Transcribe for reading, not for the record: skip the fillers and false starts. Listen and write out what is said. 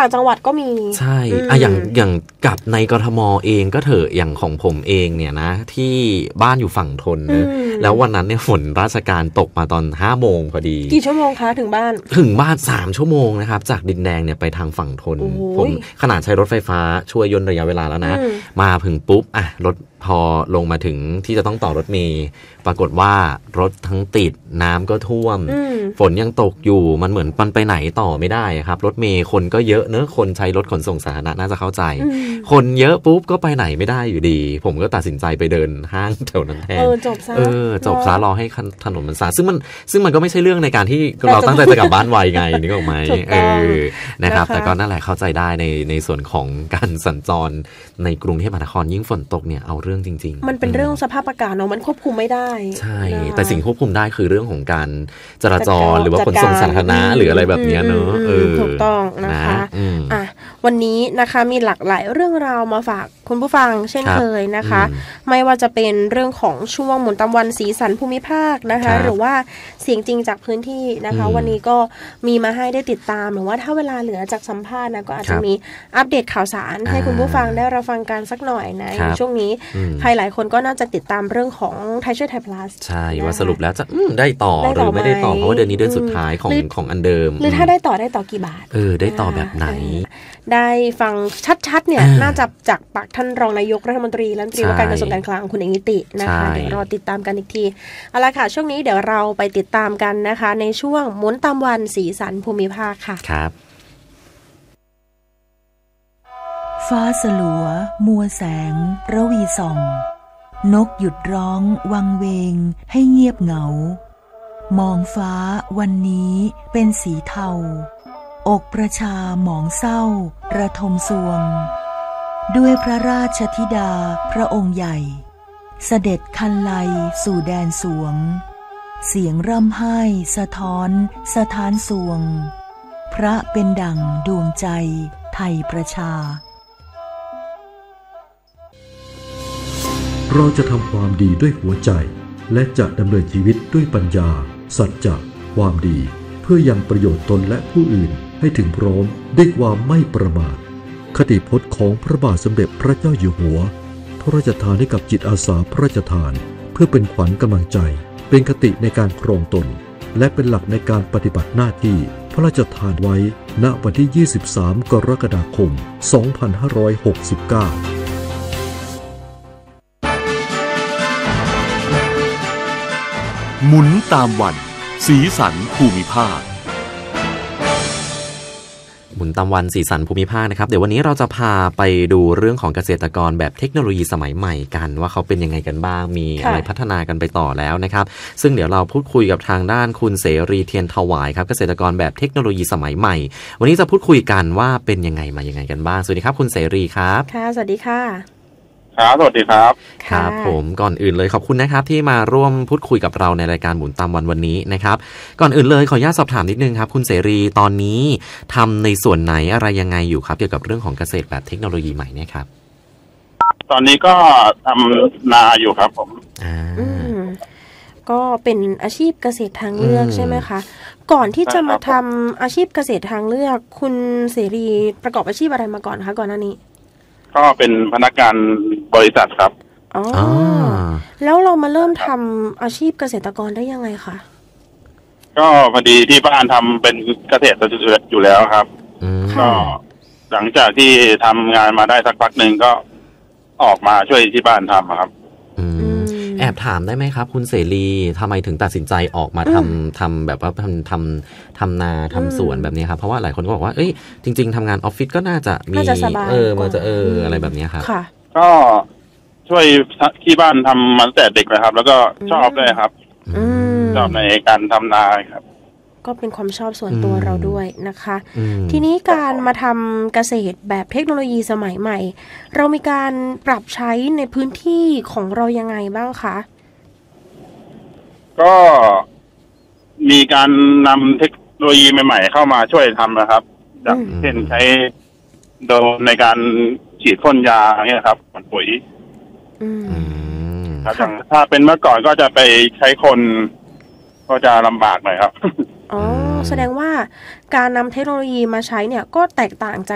างจังหวัดก็มีใช่อย่างกับในกทมเองก็เถอะอย่างของผมเองเนี่ยนะที่บ้านอยู่ฝั่งทนนะแล้ววันนั้นเนี่ยฝนราชการตกมาตอน 5 โมงพอดีกี่ชั่วโมงคะถึงบ้าน 3 ชั่วโมงนะครับจากดินแดงเนี่ยไปทางฝั่งทนผมขนาดใช้รถไฟฟ้าช่วยย่นระยะเวลาแล้วนะมาถึงปุ๊บรถพอลงมาถึงที่จะต้องต่อรถเมล์ปรากฏว่ารถทั้งติดน้ำก็ท่วมฝนยังตกอยู่มันเหมือนมันไปไหนต่อไม่ได้ครับรถเมล์คนก็เยอะเนอะคนใช้รถขนส่งสาธารณะน่าจะเข้าใจคนเยอะปุ๊บก็ไปไหนไม่ได้อยู่ดีผมก็ตัดสินใจไปเดินห้างแถวนั้นแทนจบซะรอให้ถนนมันสะอาดซึ่งมันก็ไม่ใช่เรื่องในการที่เราตั้งใจจะกลับบ้านไวไงนึกออกไหมนะครับแต่ก็นั่นแหละเข้าใจได้ในส่วนของการสัญจรในกรุงเทพมหานครยิ่งฝนตกเนี่ยเอาเรื่องจริงๆมันเป็นเรื่องสภาพอากาศเนาะมันควบคุมไม่ได้ใช่แต่สิ่งควบคุมได้คือเรื่องของการจราจรหรือว่าขนส่งสาธารณะหรืออะไรแบบนี้เนอะถูกต้องนะคะวันนี้นะคะมีหลากหลายเรื่องราวมาฝากคุณผู้ฟังเช่นเคยนะคะไม่ว่าจะเป็นเรื่องของช่วงหมุนตามวันสีสันภูมิภาคนะคะหรือว่าเสียงจริงจากพื้นที่นะคะวันนี้ก็มีมาให้ได้ติดตามหรือว่าถ้าเวลาเหลือจากสัมภาษณ์นะก็อาจจะมีอัปเดตข่าวสารให้คุณผู้ฟังได้รับฟังกันสักหน่อยนะในช่วงนี้ใครหลายคนก็น่าจะติดตามเรื่องของไทยช่วยไทย plus ใช่ว่าสรุปแล้วจะได้ต่อหรือไม่ได้ต่อเพราะว่าเดือนนี้เดือนสุดท้ายของอันเดิมหรือถ้าได้ต่อกี่บาทได้ต่อแบบไหนได้ฟังชัดๆเนี่ยน่าจะจากปากท่านรองนายกรัฐมนตรีและรัฐมนตรีว่าการกระทรวงการคลังคุณเอกนิตินะคะเดี๋ยวรอติดตามกันอีกทีเอาละค่ะช่วงนี้เดี๋ยวเราไปติดตามกันนะคะในช่วงหมุนตามวันสีสันภูมิภาคค่ะครับฟ้าสลัวมัวแสงระวีส่องนกหยุดร้องวังเวงให้เงียบเหงามองฟ้าวันนี้เป็นสีเทาอกประชาหมองเศร้าระทมสวงด้วยพระราชธิดาพระองค์ใหญ่เสด็จคันไลสู่แดนสวงเสียงร่ำไห้สะท้อนสถานสวงพระเป็นดั่งดวงใจไทยประชาเราจะทำความดีด้วยหัวใจและจะดำเนินชีวิตด้วยปัญญาสัจจะความดีเพื่อยังประโยชน์ตนและผู้อื่นให้ถึงพร้อมด้วยความไม่ประมาทคติพจน์ของพระบาทสมเด็จพระเจ้าอยู่หัวพระราชทานให้กับจิตอาสาพระราชทานเพื่อเป็นขวัญกำลังใจเป็นคติในการครองตนและเป็นหลักในการปฏิบัติหน้าที่พระราชทานไว้ณวันที่ 23 กรกฎาคม 2569 หมุนตามวันสีสันภูมิภาคหมุนตามวันสีสันภูมิภาคนะครับเดี๋ยววันนี้เราจะพาไปดูเรื่องของเกษตรกรแบบเทคโนโลยีสมัยใหม่กันว่าเขาเป็นยังไงกันบ้างมีอะไรพัฒนากันไปต่อแล้วนะครับซึ่งเดี๋ยวเราพูดคุยกับทางด้านคุณเสรีเทียนถวายครับเกษตรกรแบบเทคโนโลยีสมัยใหม่วันนี้จะพูดคุยกันว่าเป็นยังไงมายังไงกันบ้างสวัสดีครับคุณเสรีครับค่ะสวัสดีค่ะครับสวัสดีครับครับผมก่อนอื่นเลยขอบคุณนะครับที่มาร่วมพูดคุยกับเราในรายการหมุนตามวันนี้นะครับก่อนอื่นเลยขออนุญาตสอบถามนิดนึงครับคุณเสรีตอนนี้ทำในส่วนไหนอะไรยังไงอยู่ครับเกี่ยวกับเรื่องของเกษตรแบบเทคโนโลยีใหม่เนี่ยครับตอนนี้ก็ทำนาอยู่ครับผมก็เป็นอาชีพเกษตรทางเลือกใช่ไหมคะก่อนที่จะมาทำอาชีพเกษตรทางเลือกคุณเสรีประกอบอาชีพอะไรมาก่อนคะก่อนหน้านี้ก็เป็นพนักงานบริษัทครับอ๋อแล้วเรามาเริ่มทำอาชีพเกษตรกรได้ยังไงคะก็พอดีที่บ้านทำเป็นเกษตรอยู่แล้วครับก็หลังจากที่ทำงานมาได้สักพักหนึ่งก็ออกมาช่วยที่บ้านทำครับแอบถามได้ไหมครับคุณเสรีทำไมถึงตัดสินใจออกมาทำแบบว่าทำนาทำสวนแบบนี้ครับเพราะว่าหลายคนก็บอกว่าเอ้ยจริงๆทำงานออฟฟิศก็น่าจะมีมันจะอะไรแบบนี้ครับก็ช่วยที่บ้านทำมาตั้งแต่เด็กเลยครับแล้วก็ชอบด้วยครับชอบในการทำนาครับก็เป็นความชอบส่วนตัวเราด้วยนะคะทีนี้การมาทำเกษตรแบบเทคโนโลยีสมัยใหม่เรามีการปรับใช้ในพื้นที่ของเรายังไงบ้างคะก็มีการนำเทคโนโลยีใหม่ๆเข้ามาช่วยทำนะครับอย่างเช่นใช้โดรนในการฉีดพ่นยาเนี่ยครับปุ๋ยครับอย่างถ้าเป็นเมื่อก่อนก็จะไปใช้คนก็จะลำบากหน่อยครับอ๋อแสดงว่าการนำเทคโนโลยีมาใช้เนี่ยก็แตกต่างจาก